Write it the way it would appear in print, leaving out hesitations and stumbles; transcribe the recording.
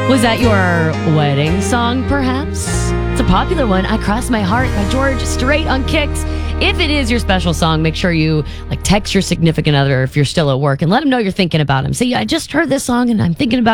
Was that your wedding song, perhaps? It's a popular one. I Cross My Heart by George Strait on Kicks. If it is your special song, make sure you text your significant other if you're still at work and let them know you're thinking about them. Say, I just heard this song and I'm thinking about